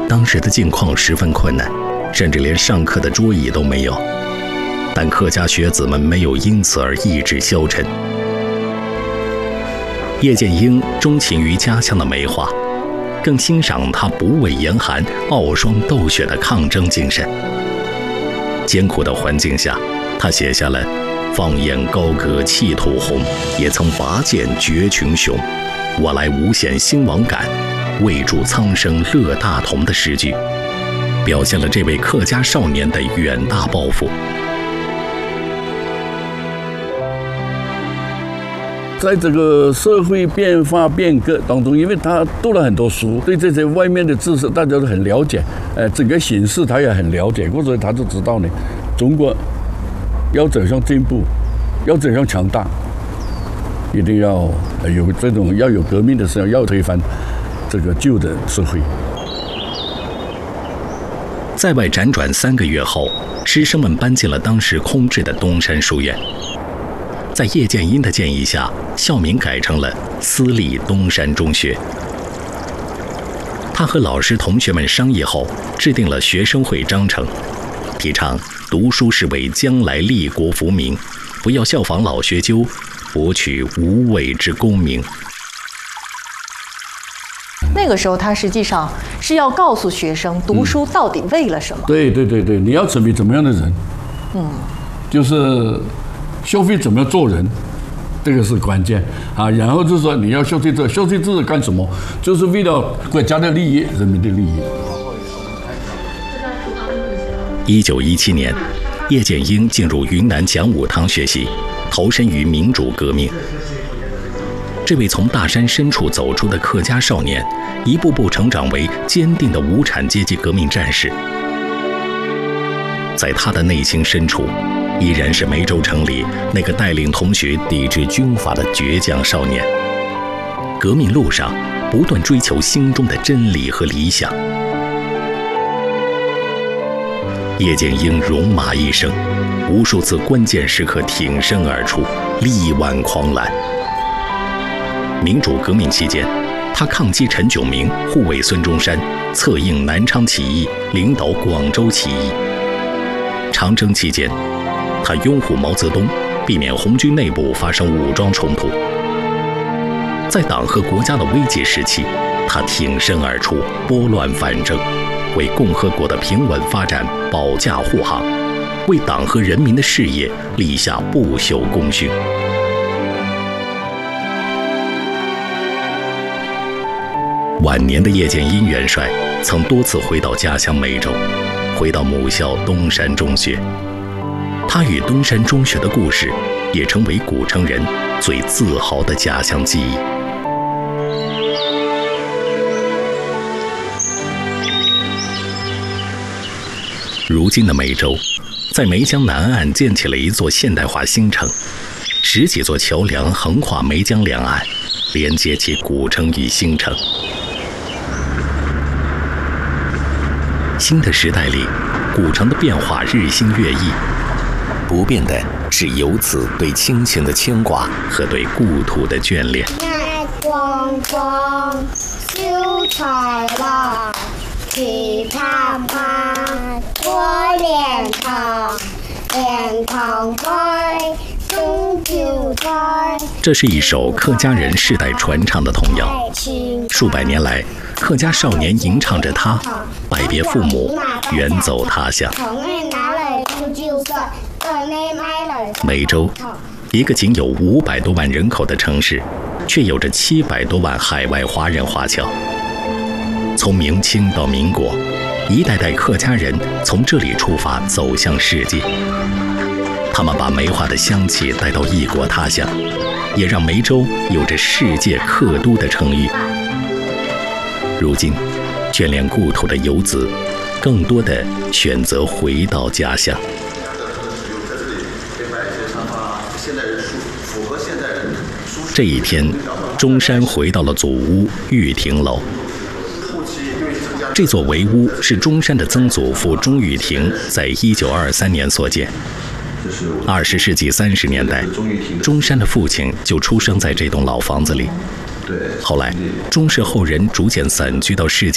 当时的境况十分困难，甚至连上课的桌椅都没有。但客家学子们没有因此而意志消沉。叶剑英钟情于家乡的梅花，更欣赏他不畏严寒、傲霜斗雪的抗争精神。艰苦的环境下，他写下了“放眼高歌气吐红，也曾拔剑绝群雄。我来无限兴亡感，为助苍生乐大同”的诗句，表现了这位客家少年的远大抱负。 在这个社会变化变革当中，因为他读了很多书，对这些外面的知识大家都很了解，整个形势他也很了解过，所以他就知道呢，中国要走向进步，要走向强大，一定要有这种要有革命的时候，要推翻这个旧的社会。 在外辗转3个月后，师生们搬进了当时空置的东山书院。在叶剑英的建议下，校名改成了私立东山中学。他和老师同学们商议后，制定了学生会章程，提倡读书是为将来立国福民，不要效仿老学究，博取无谓之功名。 那个时候，他实际上是要告诉学生，读书到底为了什么？ 对，你要成为怎么样的人？就是学会怎么样做人，这个是关键啊。然后就是说，你要学会这是干什么？就是为了国家的利益、人民的利益。 1917年，叶剑英进入云南讲武堂学习，投身于民主革命。这位从大山深处走出的客家少年，一步步成长为坚定的无产阶级革命战士。在他的内心深处，依然是梅州城里那个带领同学抵制军阀的倔强少年。革命路上，不断追求心中的真理和理想。叶剑英戎马一生，无数次关键时刻挺身而出，力挽狂澜。民主革命期间，他抗击陈炯明，护卫孙中山，策应南昌起义，领导广州起义。长征期间，他拥护毛泽东，避免红军内部发生武装冲突。在党和国家的危急时期，他挺身而出，拨乱反正，为共和国的平稳发展保驾护航，为党和人民的事业立下不朽功勋。晚年的叶剑英元帅曾多次回到家乡梅州，回到母校东山中学。他与东山中学的故事，也成为古城人最自豪的家乡记忆。如今的梅州，在梅江南岸建起了一座现代化新城，10几座桥梁横跨梅江两岸，连接起古城与新城。新的时代里，古城的变化日新月异，不变的是游子对亲情的牵挂和对故土的眷恋。 光光秀才郎，去盼盼过莲塘，莲塘开中秋菜。 这是一首客家人世代传唱的童谣，数百年来，客家少年吟唱着它，拜别父母，远走他乡。梅州，一个仅有500多万人口的城市，却有着700多万海外华人华侨。从明清到民国，一代代客家人从这里出发走向世界。他们把梅花的香气带到异国他乡，也让梅州有着世界客都的称誉。如今，眷恋故土的游子，更多的选择回到家乡。这一天，中山回到了祖屋玉亭楼。这座围屋是中山的曾祖父钟玉亭在1923年所建。20世纪30年代，中山的父亲就出生在这栋老房子里。后来，钟氏后人逐渐散居到世界